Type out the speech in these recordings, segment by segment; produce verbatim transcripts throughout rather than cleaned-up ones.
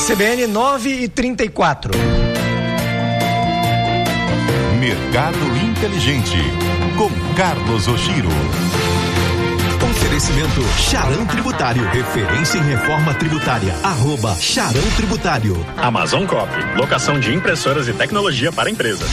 C B N nove e trinta e quatro. Mercado Inteligente, com Carlos Oshiro. Oferecimento Charão Tributário, referência em reforma tributária, arroba Charão Tributário. Amazon Copy, locação de impressoras e tecnologia para empresas.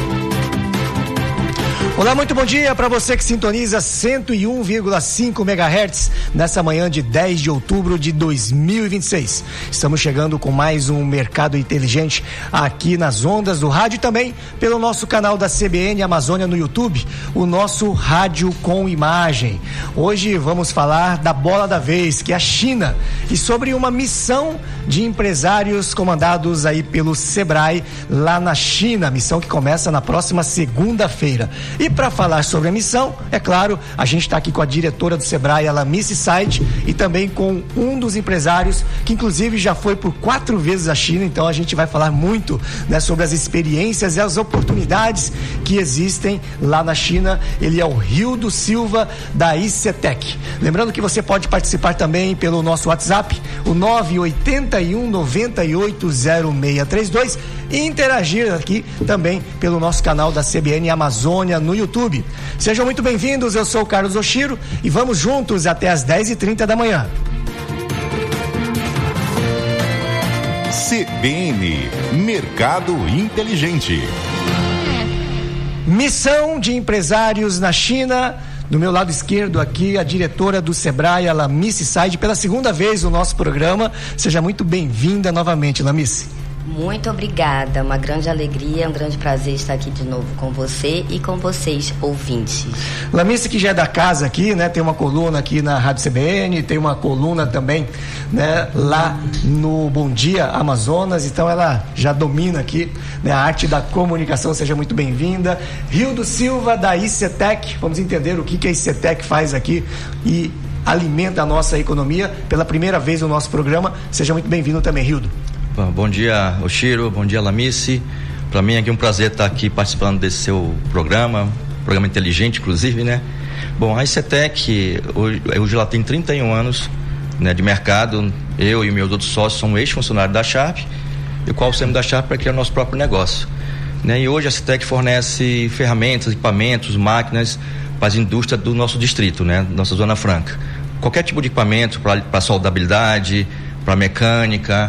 Olá, muito bom dia para você que sintoniza cento e um vírgula cinco megahertz nessa manhã de dez de outubro de dois mil e vinte e seis. Estamos chegando com mais um Mercado Inteligente aqui nas ondas do rádio e também pelo nosso canal da C B N Amazônia no YouTube, o nosso Rádio com Imagem. Hoje vamos falar da bola da vez, que é a China, e sobre uma missão de empresários comandados aí pelo Sebrae lá na China, missão que começa na próxima segunda-feira. E para falar sobre a missão, é claro, a gente está aqui com a diretora do Sebrae, a Lamice Said, e também com um dos empresários que inclusive já foi por quatro vezes à China. Então a gente vai falar muito, né, sobre as experiências e as oportunidades que existem lá na China. Ele é o Hildo Silva, da ICETEC. Lembrando que você pode participar também pelo nosso WhatsApp, o nove oito um, nove oito zero seis três dois, e interagir aqui também pelo nosso canal da C B N Amazônia no YouTube. Sejam muito bem-vindos, eu sou o Carlos Oshiro e vamos juntos até as dez e trinta da manhã. C B N, Mercado Inteligente. Missão de empresários na China. Do meu lado esquerdo aqui, a diretora do Sebrae, a Lamice Said, pela segunda vez no nosso programa. Seja muito bem-vinda novamente, Lamice. Muito obrigada, uma grande alegria, um grande prazer estar aqui de novo com você e com vocês, ouvintes. Lamice, que já é da casa aqui, né? Tem uma coluna aqui na Rádio C B N, tem uma coluna também, né, lá no Bom Dia Amazonas, então ela já domina aqui, né, a arte da comunicação. Seja muito bem-vinda. Hildo Silva, da ICETEC, vamos entender o que, que a ICETEC faz aqui e alimenta a nossa economia pela primeira vez no nosso programa. Seja muito bem-vindo também, Hildo. Bom, bom dia, Oshiro, bom dia, Lamice. Para mim é aqui um prazer estar aqui participando desse seu programa, programa inteligente, inclusive, né? Bom, a ICETEC, hoje, hoje ela tem trinta e um anos, né, de mercado. Eu e meus outros sócios somos ex-funcionários da Sharp, e o qual saímos da Sharp para criar nosso próprio negócio, né? E hoje a ICETEC fornece ferramentas, equipamentos, máquinas para as indústrias do nosso distrito, né? Nossa Zona Franca. Qualquer tipo de equipamento para soldabilidade, para mecânica.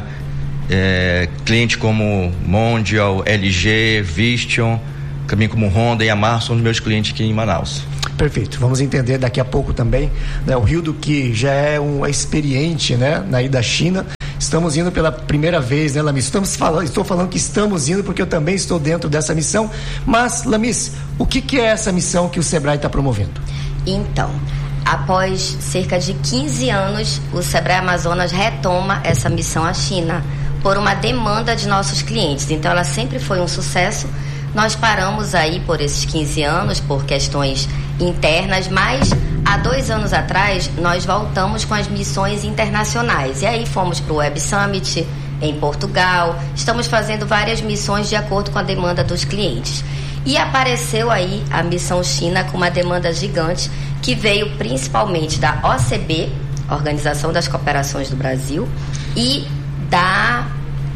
É, cliente como Mondial, L G, Visteon, também como Honda e Yamaha são os meus clientes aqui em Manaus. Perfeito, vamos entender daqui a pouco também, né, o Hildo, que já é um experiente, né, na ida da China. Estamos indo pela primeira vez, né, Lamice? Estamos falando, estou falando que estamos indo porque eu também estou dentro dessa missão. Mas, Lamice, o que, que é essa missão que o Sebrae está promovendo? Então, após cerca de quinze anos, o Sebrae Amazonas retoma essa missão à China por uma demanda de nossos clientes. Então ela sempre foi um sucesso. Nós paramos aí por esses quinze anos por questões internas, mas há dois anos atrás nós voltamos com as missões internacionais, e aí fomos para o Web Summit em Portugal. Estamos fazendo várias missões de acordo com a demanda dos clientes, e apareceu aí a missão China com uma demanda gigante que veio principalmente da O C B, Organização das Cooperações do Brasil, e da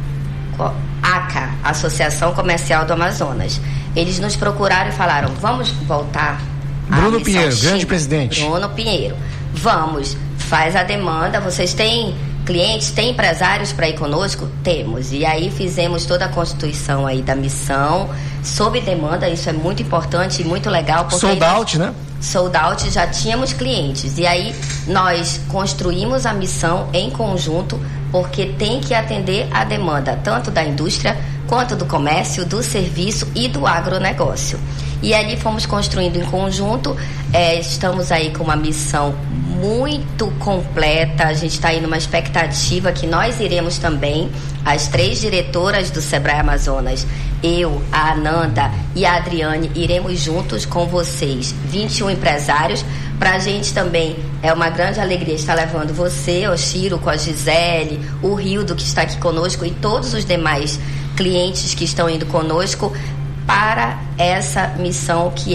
A C A, Associação Comercial do Amazonas. Eles nos procuraram e falaram: vamos voltar à Bruno missão Pinheiro, China. grande presidente. Bruno Pinheiro, vamos, faz a demanda. Vocês têm clientes, têm empresários para ir conosco? Temos. E aí fizemos toda a constituição aí da missão sob demanda. Isso é muito importante e muito legal, porque sold out, né? Sold out, já tínhamos clientes, e aí nós construímos a missão em conjunto, porque tem que atender a demanda tanto da indústria quanto do comércio, do serviço e do agronegócio. E ali fomos construindo em conjunto. É, estamos aí com uma missão muito completa. A gente está aí numa expectativa que nós iremos também, as três diretoras do Sebrae Amazonas, eu, a Ananda e a Adriane, iremos juntos com vocês, vinte e um empresários. Para a gente também é uma grande alegria estar levando você, Oshiro, com a Gisele, o Hildo, que está aqui conosco, e todos os demais clientes que estão indo conosco para essa missão que é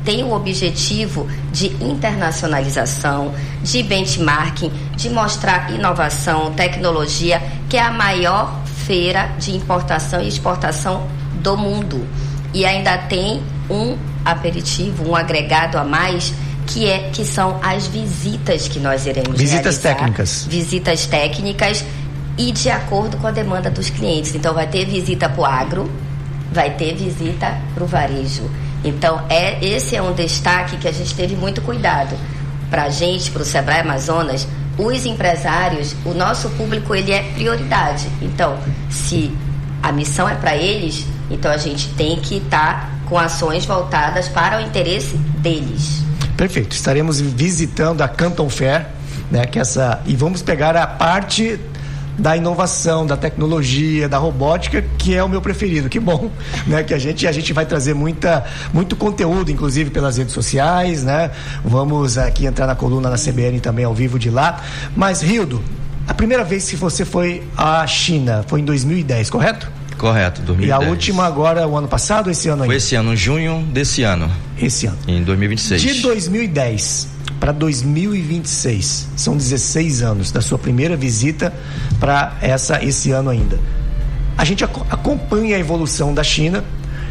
tem o objetivo de internacionalização, de benchmarking, de mostrar inovação, tecnologia, que é a maior feira de importação e exportação do mundo. E ainda tem um aperitivo, um agregado a mais, que, é, que são as visitas que nós iremos visitas realizar. técnicas. Visitas técnicas e de acordo com a demanda dos clientes. Então, vai ter visita para o agro, vai ter visita para o varejo. Então, é, esse é um destaque que a gente teve muito cuidado. Para a gente, para o Sebrae Amazonas, os empresários, o nosso público, ele é prioridade. Então, se a missão é para eles, então a gente tem que estar tá com ações voltadas para o interesse deles. Perfeito. Estaremos visitando a Canton Fair, né, que essa, e vamos pegar a parte da inovação, da tecnologia, da robótica, que é o meu preferido. Que bom, né? Que a gente, a gente vai trazer muita, muito conteúdo, inclusive pelas redes sociais, né? Vamos aqui entrar na coluna da C B N também ao vivo de lá. Mas, Rildo, a primeira vez que você foi à China foi em dois mil e dez, correto? Correto, dois mil e dez. E a última agora, o ano passado ou esse ano ainda? Foi esse ano, em junho desse ano. Esse ano. Em dois mil e vinte e seis. De dois mil e dez para dois mil e vinte e seis, são dezesseis anos da sua primeira visita para essa esse ano ainda. A gente ac- acompanha a evolução da China.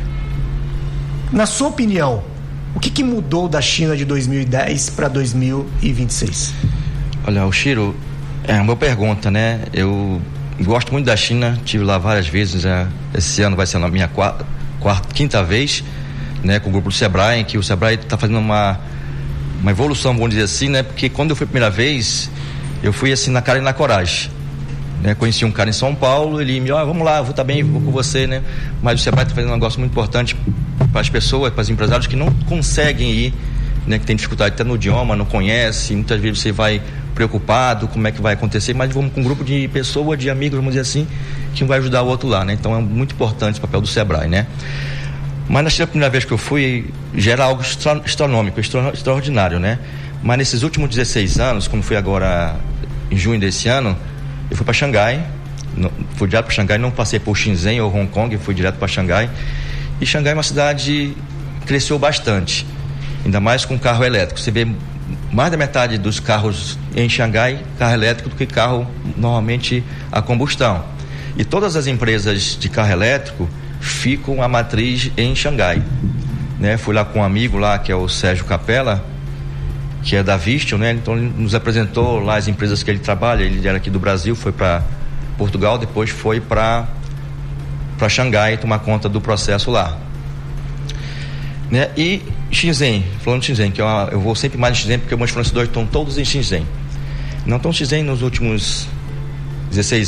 Na sua opinião, o que, que mudou da China de dois mil e dez para dois mil e vinte e seis? Olha, o Chiro, é uma boa pergunta, né? Eu gosto muito da China, estive lá várias vezes, né? Esse ano vai ser a minha quarta, quarta, quinta vez, né? Com o grupo do Sebrae, que o Sebrae está fazendo uma uma evolução, vamos dizer assim, né? Porque quando eu fui a primeira vez, eu fui assim na cara e na coragem, né? Conheci um cara em São Paulo, ele me, ó, oh, vamos lá, vou também, vou com você, né? Mas o Sebrae está fazendo um negócio muito importante para as pessoas, para os empresários que não conseguem ir, né? Que tem dificuldade até no idioma, não conhece, muitas vezes você vai preocupado, como é que vai acontecer, mas vamos com um grupo de pessoas, de amigos, vamos dizer assim, que vai ajudar o outro lá, né? Então é muito importante o papel do Sebrae, né? Mas na China, a primeira vez que eu fui, já era algo extra, astronômico, extra, extraordinário, né? Mas nesses últimos dezesseis anos, como fui agora em junho desse ano, eu fui para Xangai, não, fui direto para Xangai, não passei por Shenzhen ou Hong Kong, fui direto para Xangai. E Xangai é uma cidade que cresceu bastante, ainda mais com carro elétrico. Você vê mais da metade dos carros em Xangai, carro elétrico, do que carro normalmente a combustão. E todas as empresas de carro elétrico ficam a matriz em Xangai, né? Fui lá com um amigo lá, que é o Sérgio Capella, que é da Vistel, né? Então ele nos apresentou lá as empresas que ele trabalha. Ele era aqui do Brasil, foi para Portugal, depois foi para para Xangai tomar conta do processo lá, né? E Shenzhen, falando de Shenzhen, que eu, eu vou sempre mais em Shenzhen porque meus fornecedores estão todos em Shenzhen. Não estão em Shenzhen nos últimos dezesseis